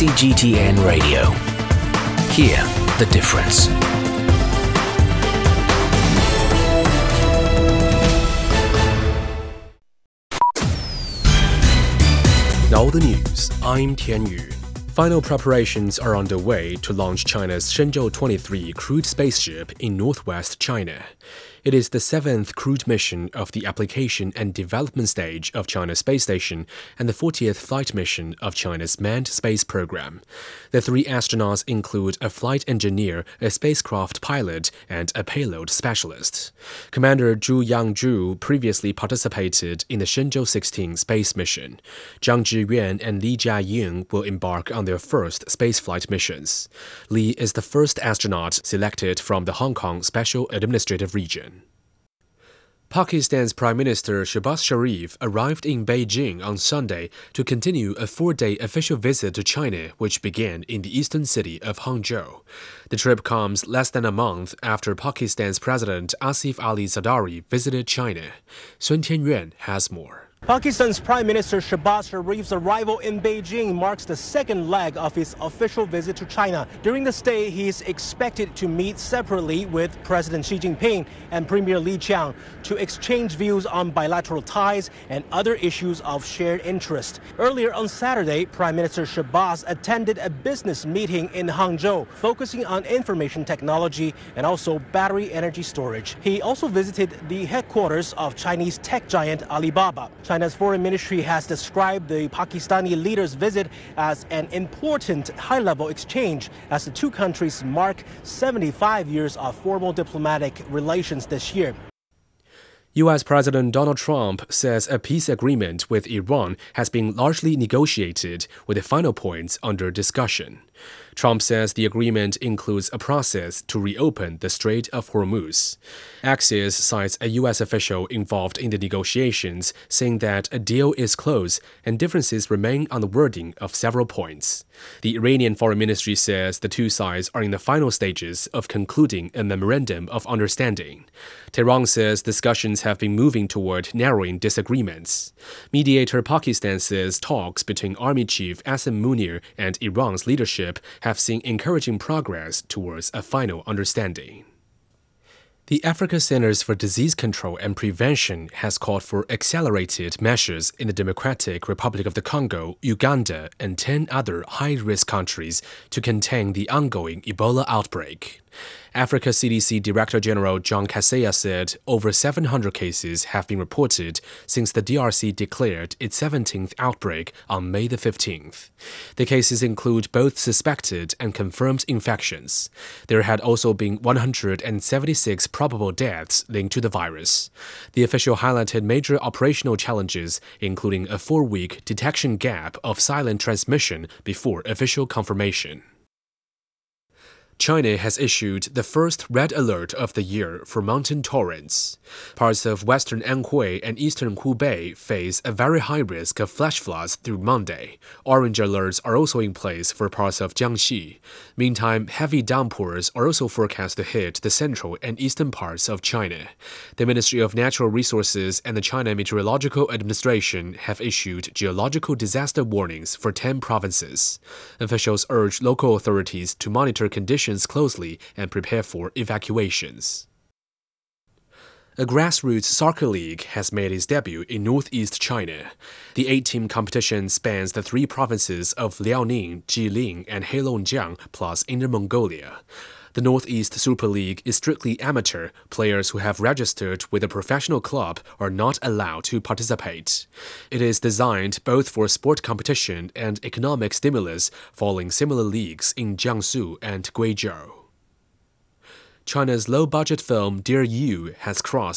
CGTN Radio. Hear the difference. Now the news, I'm Tian Yu. Final preparations are underway to launch China's Shenzhou 23 crewed spaceship in northwest China. It is the 7th crewed mission of the application and development stage of China's space station and the 40th flight mission of China's manned space program. The 3 astronauts include a flight engineer, a spacecraft pilot, and a payload specialist. Commander Zhu Yangzhu previously participated in the Shenzhou 16 space mission. Zhang Zhiyuan and Li Jiaying will embark on their first spaceflight missions. Li is the first astronaut selected from the Hong Kong Special Administrative Region. Pakistan's Prime Minister Shehbaz Sharif arrived in Beijing on Sunday to continue a 4-day official visit to China, which began in the eastern city of Hangzhou. The trip comes less than a month after Pakistan's President Asif Ali Zardari visited China. Sun Tianyuan has more. Pakistan's Prime Minister Shehbaz Sharif's arrival in Beijing marks the second leg of his official visit to China. During the stay, he is expected to meet separately with President Xi Jinping and Premier Li Qiang to exchange views on bilateral ties and other issues of shared interest. Earlier on Saturday, Prime Minister Shehbaz attended a business meeting in Hangzhou, focusing on information technology and also battery energy storage. He also visited the headquarters of Chinese tech giant Alibaba. China's foreign ministry has described the Pakistani leader's visit as an important high-level exchange as the two countries mark 75 years of formal diplomatic relations this year. U.S. President Donald Trump says a peace agreement with Iran has been largely negotiated, with the final points under discussion. Trump says the agreement includes a process to reopen the Strait of Hormuz. Axios cites a U.S. official involved in the negotiations, saying that a deal is close and differences remain on the wording of several points. The Iranian Foreign Ministry says the two sides are in the final stages of concluding a memorandum of understanding. Tehran says discussions have been moving toward narrowing disagreements. Mediator Pakistan says talks between Army Chief Asim Munir and Iran's leadership have seen encouraging progress towards a final understanding. The Africa Centers for Disease Control and Prevention has called for accelerated measures in the Democratic Republic of the Congo, Uganda, and 10 other high-risk countries to contain the ongoing Ebola outbreak. Africa CDC Director General John Kaseya said over 700 cases have been reported since the DRC declared its 17th outbreak on May the 15th. The cases include both suspected and confirmed infections. There had also been 176 probable deaths linked to the virus. The official highlighted major operational challenges, including a 4-week detection gap of silent transmission before official confirmation. China has issued the first red alert of the year for mountain torrents. Parts of western Anhui and eastern Hubei face a very high risk of flash floods through Monday. Orange alerts are also in place for parts of Jiangxi. Meantime, heavy downpours are also forecast to hit the central and eastern parts of China. The Ministry of Natural Resources and the China Meteorological Administration have issued geological disaster warnings for 10 provinces. Officials urge local authorities to monitor conditions closely and prepare for evacuations. A grassroots soccer league has made its debut in northeast China. The 8-team competition spans the 3 provinces of Liaoning, Jilin, and Heilongjiang, plus Inner Mongolia. The Northeast Super League is strictly amateur. Players who have registered with a professional club are not allowed to participate. It is designed both for sport competition and economic stimulus, following similar leagues in Jiangsu and Guizhou. China's low-budget film Dear You has crossed